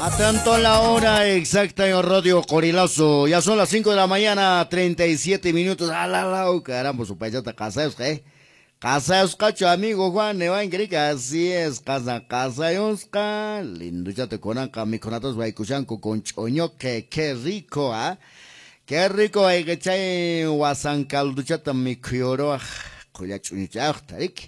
Atento a la hora exacta en Radio Corilazo. Ya son las 5 de la mañana, 37 minutos. Caramba, su paisata casados, ¿eh? Casados, cacho, amigo Juan, ne van que así es, casados, lindo ya te conanca, mi conatos vaikuchanco con choño, que qué rico, ¿ah? Qué rico, hay que chay, wasan calduchata mi cuoro, coya chuñuchao, tarik.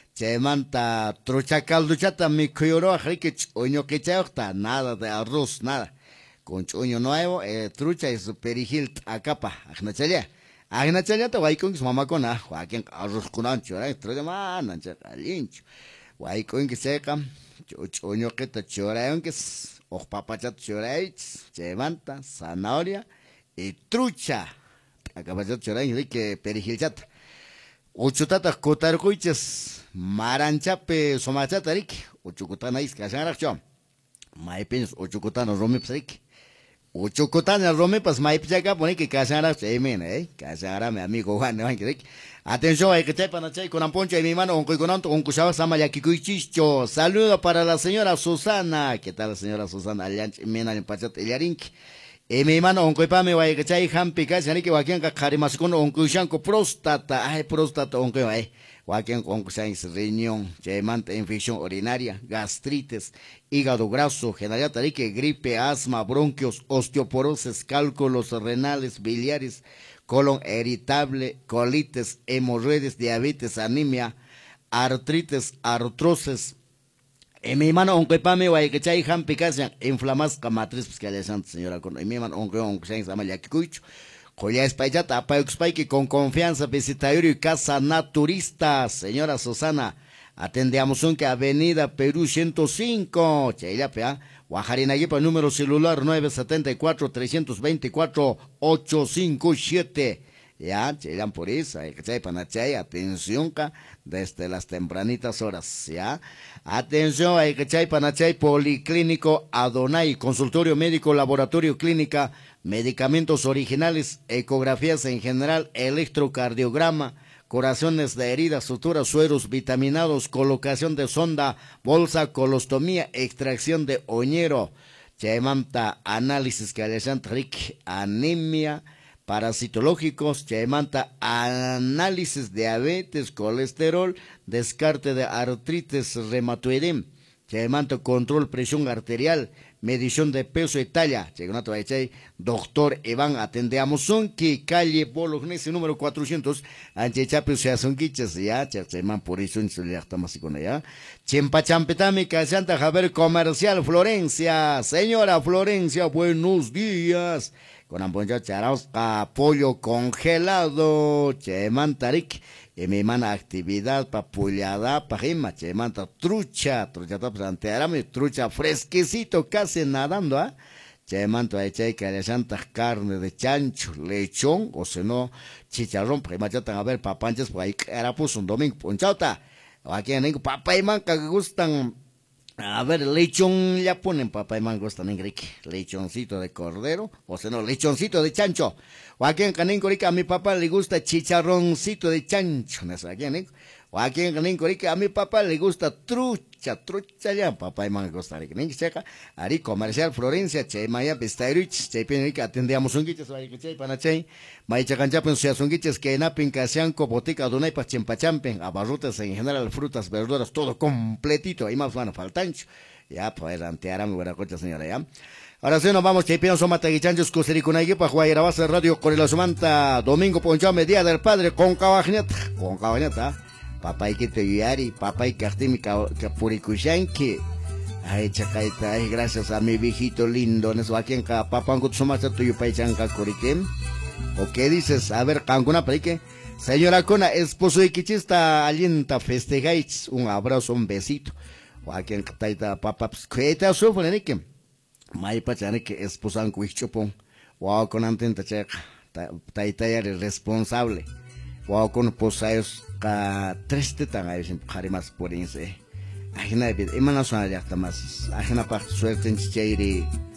Chemanta trucha calduchata mi cuero, rique choño que chauta, nada de arroz, nada. Con choño nuevo, trucha y su perejil acapa, agnachalia. Agnachalia te voy con su mamá con Joaquín arroz con ancho, trucha man, ancha calincho. Voy con que seca, choño que te chorayon que es, papachat choraich, chemanta, zanahoria y trucha. Acapachat chorayon, rique perejil chata. Uchutata kotarkuiches maranchape somachatarik uchukutana iskashanaracho maipins uchukutana romipsrik uchukutana romipas maipchaga poniki kashanaracho kashanara mi amigo Juan Evangelik. Atención, hay que te panachay con amponcho y mi mano oncoiconanto oncushaba samayakikuichicho. Saludo para la señora Susana. ¿Qué tal, la señora Susana? Alianch mena en pachat eliarink. Mi mano oncoipame vaya que chay hampi casi ani que wakian ka karimas con oncuishanco próstata, próstata onco wakian oncuishan riñón, manta infección urinaria, gastritis, hígado graso, general tarique, gripe, asma, bronquios, osteoporosis, cálculos renales, biliares, colon irritable, colitis, hemorroides, diabetes, anemia, artritis, artrosis. En mi mano onque pame guay que chay ham picasian inflamas matriz pues que le sant señora con en mi mano onque se llama ya kikucho colla espaillata pa que con confianza visitario y casa naturista señora Susana atendemos un que Avenida Perú 105 chaya pea Guajarina Guipa número celular 974 324 857. Ya, llegan por eso, hay que chay panachay, atención, desde las tempranitas horas, ya. Atención, hay que chay panachay, Policlínico Adonai, consultorio médico, laboratorio clínica, medicamentos originales, ecografías en general, electrocardiograma, corazones de heridas, suturas, sueros, vitaminados, colocación de sonda, bolsa, colostomía, extracción de oñero, chaymanta, análisis que le ric, anemia, parasitológicos, chaymanta, análisis de diabetes, colesterol, descarte de artritis reumatoide, chaymanta, control presión arterial, medición de peso y talla, chaymanta, doctor Iván, atendemos unki, calle Bolognesi número 400, anchechape se asunquiches, ya, chayman por eso en su estamos con ella, Chimpachampetami, Casanta Javier Comercial, Florencia, señora Florencia, buenos días. Con amponcha charauska, pollo congelado, chemantarik, y mi mana actividad papullada, pajima, chemanta trucha plantearame, trucha fresquecito, casi nadando, ¿ah? Chemanta echay calesanta carne de chancho, lechón, o si no, chicharrón, primachatan a ver papanches, pues ahí era puso un domingo, ponchauta, aquí en el papá y manca que gustan. A ver, lechón ya ponen papá y mango están en Greek. Lechoncito de cordero, o sea, no, lechoncito de chancho. O aquí en Canincorica a mi papá le gusta chicharroncito de chancho. O aquí en Canincorica a mi papá le gusta trucha ya, papá y mango está en Checa. Ari comercial Florencia, che maya pestairich, che pinica atendíamos un guiches, vaya que che panachay. Maicha canchapen se asunguiches que napin casianco, botica, donay pa chimpachampen, abarrotes en general, frutas, verduras, todo completito. Ahí más van a faltancho. Ya, pues, anteara mi buena cocha, señora, ya. Ahora sí nos vamos, Chipino Somatagichanchos, Cusericunayi, pa Guayarabasa Radio Correlazumanta, domingo ponchame, Día del Padre, con cabajneta, papá y que te yari, papá y cartimi capuricushanque. Ay, chacaita, ay, gracias a mi viejito lindo, en eso aquí en papá, en Cutsumasa, tuyo paichanca, coriquem. ¿O qué dices? A ver, Cancuna, ¿para qué? Señora Cona, esposo y quichista, alienta, festejáis, un abrazo, un besito. O aquí en Taita, papá, ¿qué te sufren, Nique? May pachane que esposan cuichopon. O con antenta checa, Taita ya eres responsable. O con posayos, tres tetan, a veces, jarimas por inse. Ajena, y manas son allá, más. Ajena, para suerte en chicheiri.